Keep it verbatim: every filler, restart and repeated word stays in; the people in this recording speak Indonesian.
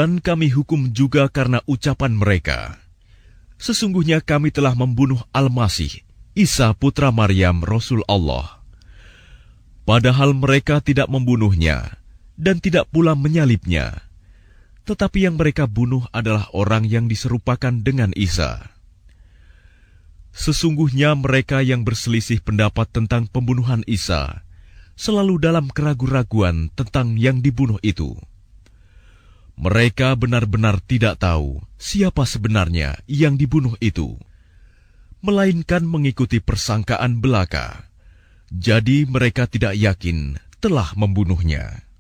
Dan kami hukum juga karena ucapan mereka, sesungguhnya kami telah membunuh Al-Masih, Isa putra Maryam, Rasul Allah. Padahal mereka tidak membunuhnya dan tidak pula menyalibnya, tetapi yang mereka bunuh adalah orang yang diserupakan dengan Isa. Sesungguhnya mereka yang berselisih pendapat tentang pembunuhan Isa selalu dalam keraguan-raguan tentang yang dibunuh itu. Mereka benar-benar tidak tahu siapa sebenarnya yang dibunuh itu, melainkan mengikuti persangkaan belaka. Jadi mereka tidak yakin telah membunuhnya.